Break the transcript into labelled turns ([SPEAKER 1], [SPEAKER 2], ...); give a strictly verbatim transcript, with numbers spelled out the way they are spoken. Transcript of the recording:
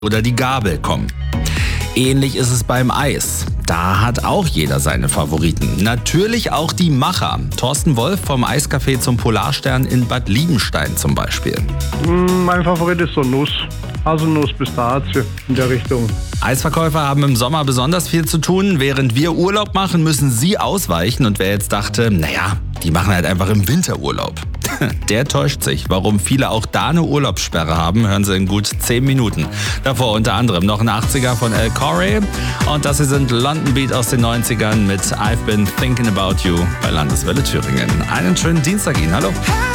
[SPEAKER 1] oder die Gabel kommen. Ähnlich ist es beim Eis. Da hat auch jeder seine Favoriten. Natürlich auch die Macher. Thorsten Wolf vom Eiscafé zum Polarstern in Bad Liebenstein zum Beispiel.
[SPEAKER 2] Mein Favorit ist so Nuss. Haselnuss, Pistazie in der Richtung.
[SPEAKER 1] Eisverkäufer haben im Sommer besonders viel zu tun. Während wir Urlaub machen, müssen sie ausweichen. Und wer jetzt dachte, naja, die machen halt einfach im Winter Urlaub. Der täuscht sich. Warum viele auch da eine Urlaubssperre haben, hören Sie in gut zehn Minuten. Davor unter anderem noch ein achtziger von El Corey. Und das hier sind London Beat aus den neunzigern mit I've Been Thinking About You bei Landeswelle Thüringen. Einen schönen Dienstag Ihnen. Hallo.